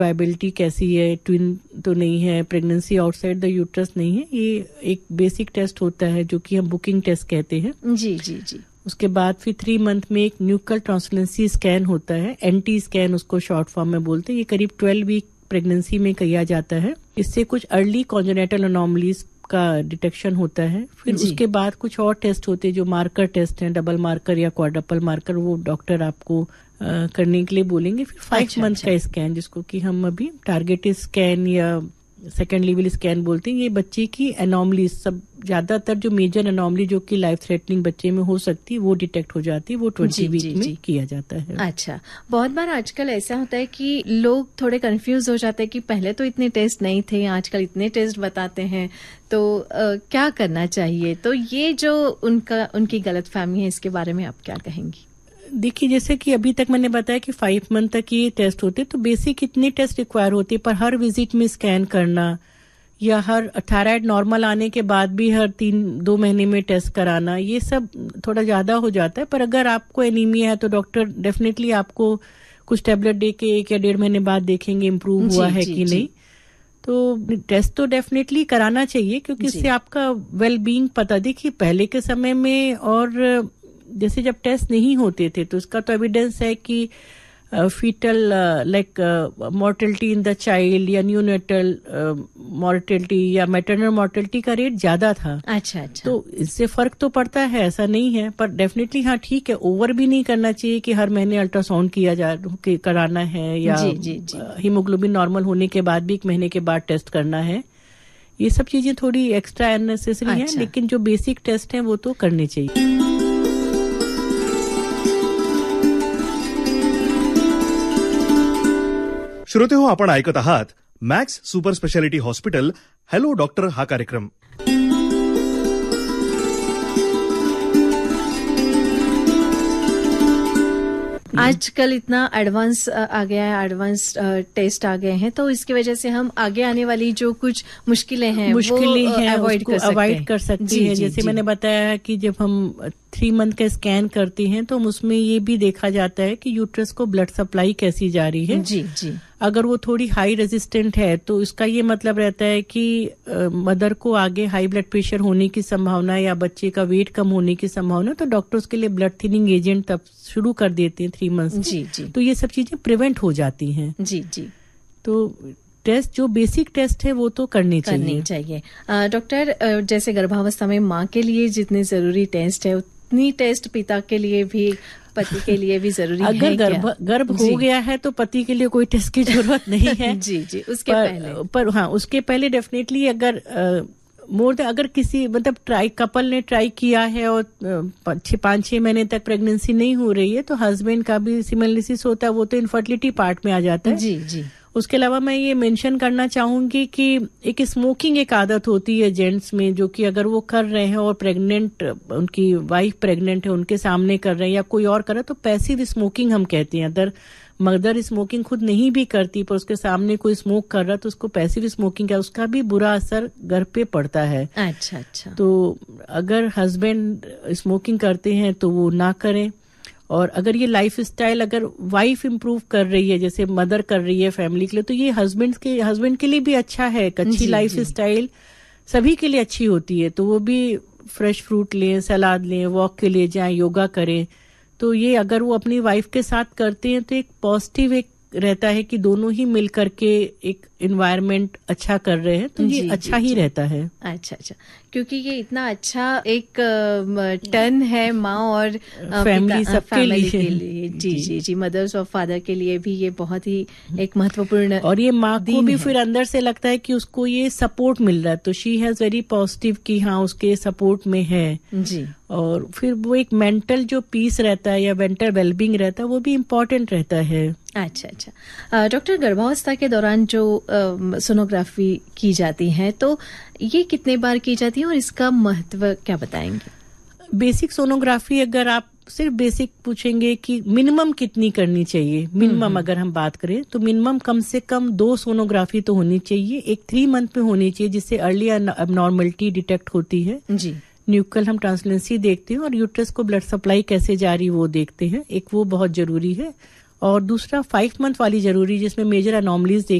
Viability कैसी है, twin तो नहीं है, प्रेगनेंसी आउटसाइड द यूट्रस नहीं है। ये एक बेसिक टेस्ट होता है जो कि हम बुकिंग टेस्ट कहते हैं। जी जी जी। उसके बाद फिर 3 मंथ में एक न्यूक्ल ट्रांसलेंसी स्कैन होता है, एनटी स्कैन उसको शॉर्ट फॉर्म में बोलते हैं। ये करीब 12 वीक प्रेगनेंसी में किया जाता है। इससे कुछ अर्ली कॉन्जेनिटल अनोमलीज का डिटेक्शन होता है। फिर उसके बाद कुछ और टेस्ट होते हैं जो मार्कर टेस्ट हैं, डबल मार्कर या क्वाड्रपल मार्कर, वो डॉक्टर आपको करने के लिए बोलेंगे। फिर 5 मंथ का स्कैन जिसको कि हम अभी टारगेटेड स्कैन या सेकेंड लेवल स्कैन बोलते हैं। ये बच्चे की एनोमली, सब ज्यादातर जो मेजर एनोमली जो कि लाइफ थ्रेटनिंग बच्चे में हो सकती है वो डिटेक्ट हो जाती है, वो 20 वीक में किया जाता है। अच्छा, बहुत बार आजकल ऐसा होता है कि लोग थोड़े कंफ्यूज हो जाते हैं कि पहले तो इतने टेस्ट नहीं थे, आजकल इतने टेस्ट बताते हैं, तो क्या करना चाहिए? तो ये जो उनकी गलतफहमी है, इसके बारे में आप क्या कहेंगी? देखिए, जैसे कि अभी तक मैंने बताया कि 5 मंथ तक ये टेस्ट होते, तो बेसिक इतने टेस्ट रिक्वायर होते, पर हर विजिट में स्कैन करना या हर थायराइड नॉर्मल आने के बाद भी हर 2 महीने में टेस्ट कराना, ये सब थोड़ा ज्यादा हो जाता है। पर अगर आपको एनीमिया है तो डॉक्टर डेफिनेटली आपको कुछ टेबलेट दे के 1 या 1.5 महीने बाद देखेंगे इम्प्रूव हुआ है कि नहीं। तो टेस्ट तो डेफिनेटली कराना चाहिए, क्योंकि इससे आपका वेल बीइंग पता। देखिए, पहले के समय में और जैसे जब टेस्ट नहीं होते थे तो इसका तो एविडेंस है कि fetal like mortality in the child या न्यूनेटल मॉर्टेलिटी या मैटरनल मॉर्टेलिटी का रेट ज्यादा था। अच्छा। तो इससे फर्क तो पड़ता है, ऐसा नहीं है, पर डेफिनेटली हाँ ठीक है, ओवर भी नहीं करना चाहिए कि हर महीने अल्ट्रासाउंड कराना है या हीमोग्लोबिन नॉर्मल होने के बाद भी 1 महीने के बाद टेस्ट करना है। ये सब चीजें थोड़ी एक्स्ट्रा अननेसेसरी हैं, लेकिन जो बेसिक टेस्ट हैं वो तो करने चाहिए। श्रोते हो, आपण ऐकत आहात max super speciality hospital hello doctor हा कार्यक्रम। आजकल इतना एडवांस आ गया है, एडवांस टेस्ट आ गए हैं, तो इसकी वजह से हम आगे आने वाली जो कुछ मुश्किलें हैं अवॉइड कर सकते हैं। जैसे मैंने बताया कि जब हम 3 मंथ का स्कैन करते हैं तो उसमें ये भी देखा जाता है कि यूट्रस को ब्लड सप्लाई कैसी जा रही है। जी जी। अगर वो थोड़ी हाई रेजिस्टेंट है तो इसका ये मतलब रहता है कि मदर को आगे हाई ब्लड प्रेशर होने की संभावना या बच्चे का वेट कम होने की संभावना, तो डॉक्टर उसके लिए ब्लड थिनिंग एजेंट तब शुरू कर देते हैं 3 मंथ। जी जी। तो ये सब चीजें प्रिवेंट हो जाती हैं। जी जी। तो टेस्ट, जो बेसिक टेस्ट है वो तो करनी चाहिए। डॉक्टर, जैसे गर्भावस्था में माँ के लिए जितने जरूरी टेस्ट है उतनी टेस्ट पिता के लिए भी, पति के लिए भी जरूरी है। अगर गर्भ हो गया है तो पति के लिए कोई टेस्ट की जरूरत नहीं है। जी जी। उसके पहले पर हाँ, उसके पहले डेफिनेटली अगर अगर किसी कपल ने ट्राई किया है और 5-6 महीने तक प्रेगनेंसी नहीं हो रही है तो हस्बैंड का भी सिमेलिसिस होता है, वो तो इनफर्टिलिटी पार्ट में आ जाता है। जी जी। उसके अलावा मैं ये मेंशन करना चाहूंगी कि एक स्मोकिंग एक आदत होती है जेंट्स में, जो कि अगर वो कर रहे हैं और प्रेग्नेंट, उनकी वाइफ प्रेग्नेंट है, उनके सामने कर रहे हैं या कोई और कर रहा है, तो पैसिव स्मोकिंग हम कहते हैं। अगर मदर स्मोकिंग खुद नहीं भी करती पर उसके सामने कोई स्मोक कर रहा तो उसको पैसिव स्मोकिंग का उसका भी बुरा असर घर पे पड़ता है। अच्छा। तो अगर हस्बैंड स्मोकिंग करते हैं तो वो ना करें। और अगर ये लाइफ स्टाइल अगर वाइफ इम्प्रूव कर रही है, जैसे मदर कर रही है फैमिली के लिए, तो ये हस्बैंड के लिए भी अच्छा है। एक अच्छी लाइफ स्टाइल सभी के लिए अच्छी होती है। तो वो भी फ्रेश फ्रूट लें, सलाद लें, वॉक के लिए जाएं, योगा करें। तो ये अगर वो अपनी वाइफ के साथ करते हैं तो एक पॉजिटिव एक रहता है कि दोनों ही मिल करके एक एनवायरनमेंट अच्छा कर रहे हैं, तो ये अच्छा ही रहता है। अच्छा, क्योंकि ये इतना अच्छा एक टर्न है माँ और फैमिली सबके लिए। जी, मदर्स और फादर के लिए भी ये बहुत ही एक महत्वपूर्ण, और ये माँ को भी फिर अंदर से लगता है कि उसको ये सपोर्ट मिल रहा है, तो शी हैज वेरी पॉजिटिव कि हाँ उसके सपोर्ट में है जी। और फिर वो एक मेंटल जो पीस रहता है या मेंटल वेलबींग रहता है वो भी इम्पोर्टेंट रहता है। अच्छा। डॉक्टर, गर्भावस्था के दौरान जो सोनोग्राफी की जाती है तो ये कितने बार की जाती है और इसका महत्व क्या बताएंगे? बेसिक सोनोग्राफी अगर आप सिर्फ बेसिक पूछेंगे कि मिनिमम कितनी करनी चाहिए, मिनिमम अगर हम बात करें तो मिनिमम कम से कम 2 सोनोग्राफी तो होनी चाहिए। एक 3 मंथ में होनी चाहिए जिससे अर्ली एबनॉर्मलिटी डिटेक्ट होती है। जी। न्यूक्ल हम ट्रांसलेंसी देखते हैं और यूट्रस को ब्लड सप्लाई कैसे जा रही वो देखते हैं, एक वो बहुत जरूरी है। और दूसरा 5 मंथ वाली जरूरी जिसमें मेजर अनोमलीज